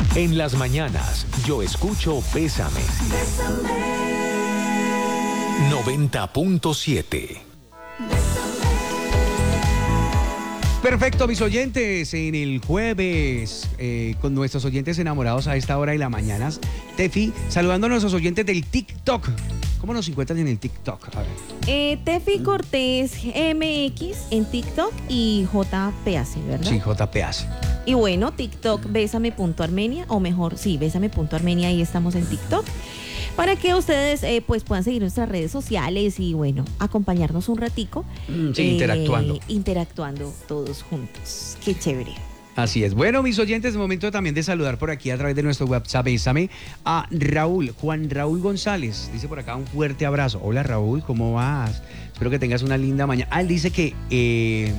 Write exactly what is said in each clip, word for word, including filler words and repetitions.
En las mañanas, yo escucho Bésame. noventa punto siete. Perfecto, mis oyentes, en el jueves, eh, con nuestros oyentes enamorados a esta hora de la mañana. Tefi, saludando a nuestros oyentes del TikTok. ¿Cómo nos encuentran en el TikTok? A ver. Eh, Tefi Cortés M X en TikTok y J P A C, ¿verdad? Sí, J P A C. Y bueno, TikTok, bésame.armenia, o mejor, sí, bésame.armenia, ahí estamos en TikTok. Para que ustedes eh, pues puedan seguir nuestras redes sociales y bueno, acompañarnos un ratico. Sí, eh, interactuando. Interactuando todos juntos. Qué chévere. Así es. Bueno, mis oyentes, es momento también de saludar por aquí a través de nuestro WhatsApp, Bésame, a Raúl, Juan Raúl González. Dice por acá un fuerte abrazo. Hola Raúl, ¿cómo vas? Espero que tengas una linda mañana. Ah, él dice que eh,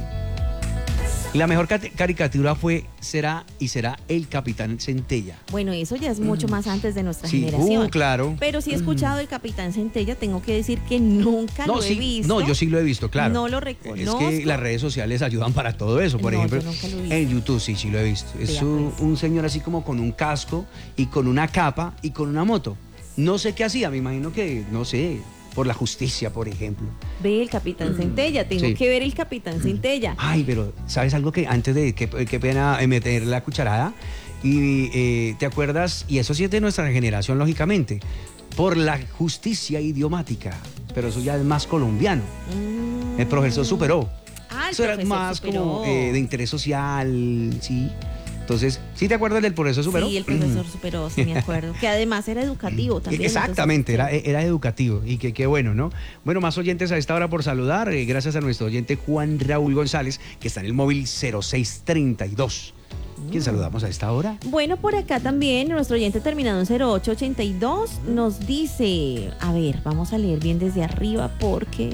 la mejor caricatura fue, será y será El Capitán Centella. Bueno, eso ya es mucho más antes de nuestra Sí, generación. uh, claro. Pero si he escuchado El Capitán Centella, tengo que decir que nunca no, lo sí, he visto. No, yo sí lo he visto, claro. No lo Es reconozco. que las redes sociales ayudan para todo eso. Por No, ejemplo, yo nunca lo he visto. en YouTube sí, sí lo he visto. Es Vea, un, pues. un señor así como con un casco y con una capa y con una moto. No sé qué hacía, me imagino que, no sé, por la justicia, por ejemplo. Ve El Capitán Centella, tengo Sí. que ver El Capitán Centella. Ay, pero ¿sabes algo que antes de que, qué pena eh, meter la cucharada? Y eh, ¿te acuerdas? Y eso sí es de nuestra generación, lógicamente. Por la justicia idiomática. Pero eso ya es más colombiano. Mm. El profesor superó. Ah, el Eso era profesor más superó. como eh, de interés social, sí. Entonces, ¿sí te acuerdas del profesor superó? Sí, el profesor superó, sí me acuerdo. Que además era educativo también. Exactamente, entonces, era, era educativo y que qué bueno, ¿no? Bueno, más oyentes a esta hora por saludar, eh, gracias a nuestro oyente Juan Raúl González, que está en el móvil cero seis treinta y dos. ¿Quién saludamos a esta hora? Bueno, por acá también nuestro oyente terminado en cero ocho ochenta y dos nos dice, a ver, vamos a leer bien desde arriba porque...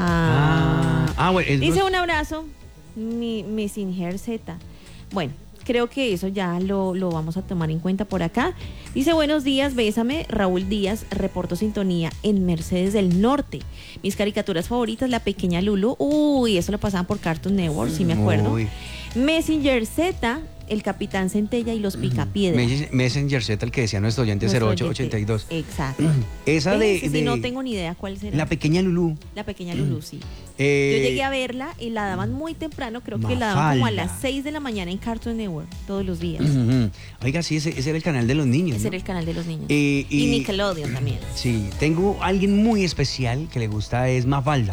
Ah, ah, bueno, es- dice un abrazo, mi, mi Singer Z. Bueno, creo que eso ya lo, lo vamos a tomar en cuenta por acá. Dice, buenos días, bésame, Raúl Díaz, reporto sintonía en Mercedes del Norte. Mis caricaturas favoritas, La Pequeña Lulu, uy, eso lo pasaban por Cartoon Network, sí me acuerdo. Uy. Messenger Z, El Capitán Centella y Los Picapiedras. Mes- Messenger Z, el que decía nuestro oyente Nuestro cero ocho ochenta y dos. oyente, exacto. Esa de, Ese sí de no tengo ni idea cuál será. La Pequeña Lulú. La Pequeña Lulú, sí. Eh, Yo llegué a verla y la daban muy temprano, creo que la daban como a las seis de la mañana en Cartoon Network, todos los días. Ujú. Oiga, sí, ese, ese era el canal de los niños, Ese ¿no? era el canal de los niños. Eh, y, y- Nickelodeon también. Sí, tengo alguien muy especial que le gusta, es Mafalda.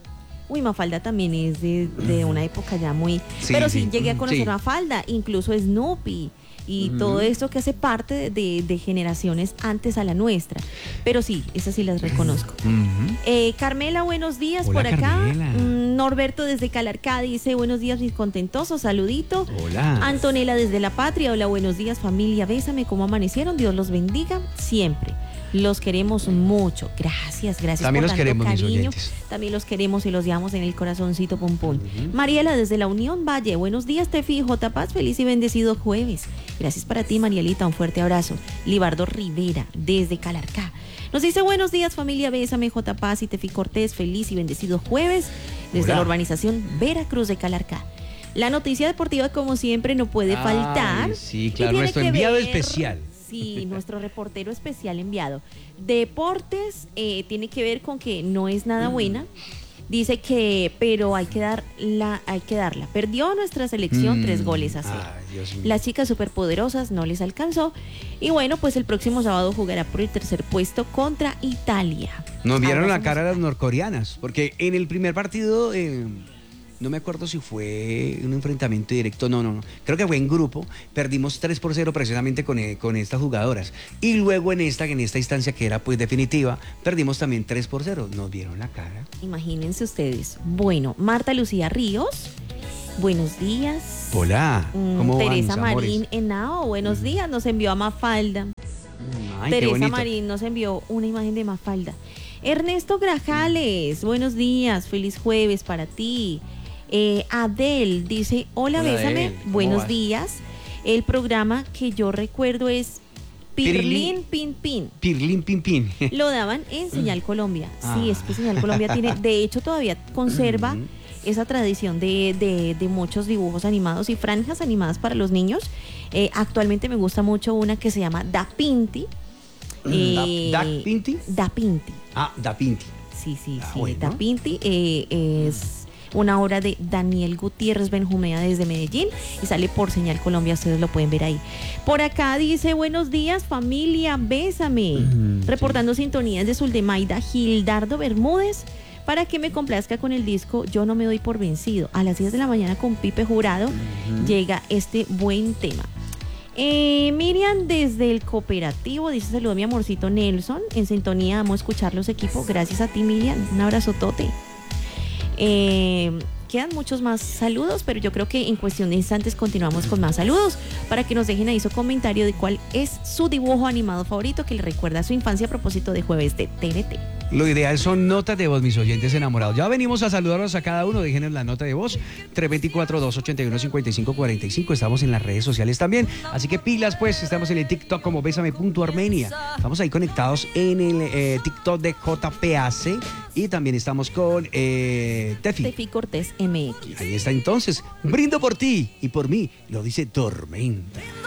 Uy, Mafalda también es de, de una época ya muy... Sí, Pero sí, sí. llegué a conocer Sí. a Mafalda, incluso Snoopy y todo esto que hace parte de, de- de generaciones antes a la nuestra. Pero sí, esas sí las reconozco. Ujú. Eh, Carmela, buenos días. Hola, por acá. Carmela. Mm, Norberto desde Calarcá dice, buenos días, mis contentosos, saludito. Hola. Antonella desde La Patria, hola, buenos días, familia, bésame, ¿cómo amanecieron? Dios los bendiga siempre. Los queremos mucho. Gracias, gracias También por los tanto queremos, mis cariño. oyentes. También los queremos y los llevamos en el corazoncito pum pum. Mariela desde la Unión Valle, buenos días, Tefi y J Paz, feliz y bendecido jueves. Gracias para ti, Marielita, un fuerte abrazo. Libardo Rivera desde Calarcá. Nos dice buenos días, familia, bésame, J Paz y Tefi Cortés, feliz y bendecido jueves desde Hola. la urbanización Veracruz de Calarcá. La noticia deportiva, como siempre, no puede Ay, faltar. sí, Y claro, tiene nuestro que enviado ver- especial. Sí, nuestro reportero especial enviado. Deportes eh, tiene que ver con que no es nada buena. Dice que, pero hay que dar la, hay que darla. Perdió nuestra selección Mm. tres goles a cero. Ay, Dios mío. Las chicas superpoderosas no les alcanzó. Y bueno, pues el próximo sábado jugará por el tercer puesto contra Italia. Nos vieron la Abrazo cara las musical. norcoreanas, porque en el primer partido, eh, no me acuerdo si fue un enfrentamiento directo, no, no, no, creo que fue en grupo, perdimos tres por cero precisamente con, eh, con estas jugadoras. Y luego en esta, en esta instancia que era pues definitiva, perdimos también tres por cero. Nos vieron la cara. Imagínense ustedes. Bueno, Marta Lucía Ríos, buenos días. Hola, Mm, ¿cómo van, Teresa mis amores? Marín Henao, buenos días, nos envió a Mafalda. Ay, qué Teresa bonito. Marín nos envió una imagen de Mafalda. Ernesto Grajales, buenos días, feliz jueves para ti. Eh, Adel dice, hola, Hola, bésame, Adel, ¿cómo buenos vas? días. El programa que yo recuerdo es Pirlín Pin Pin. Pirlín Pin Pin. Lo daban en Señal Colombia. Sí, Ah. es que Señal Colombia tiene, de hecho todavía conserva Ujú. esa tradición de, de, de muchos dibujos animados y franjas animadas para los niños. Eh, actualmente me gusta mucho una que se llama Da Pinti. Eh, ¿Da, Da Pinti? Da Pinti. Ah, Da Pinti. Sí, sí, Ah, sí. bueno. Da Pinti eh, es una obra de Daniel Gutiérrez Benjumea desde Medellín y sale por Señal Colombia, ustedes lo pueden ver ahí. Por acá dice, buenos días familia, bésame. Mm, Reportando sintonías de Suldemaida Gildardo Bermúdez para que me complazca con el disco Yo no me doy por vencido. A las diez de la mañana con Pipe Jurado uh-huh. llega este buen tema. Eh, Miriam desde el cooperativo dice, saludo a mi amorcito Nelson, en sintonía, vamos a escuchar los equipos, gracias a ti Miriam, un abrazotote. Eh, quedan muchos más saludos, pero yo creo que en cuestión de instantes continuamos con más saludos para que nos dejen ahí su comentario de cuál es su dibujo animado favorito que le recuerda a su infancia a propósito de Jueves de T N T. Lo ideal son notas de voz, mis oyentes enamorados. Ya venimos a saludarlos a cada uno. Déjenos la nota de voz. tres dos cuatro, dos ocho uno, cinco cinco cuatro cinco. Estamos en las redes sociales también. Así que pilas, pues. Estamos en el TikTok como bésame punto armenia. Estamos ahí conectados en el eh, TikTok de J P A C. Y también estamos con eh, Tefi. Tefi Cortés M X. Ahí está entonces. Brindo por ti y por mí. Lo dice Tormenta.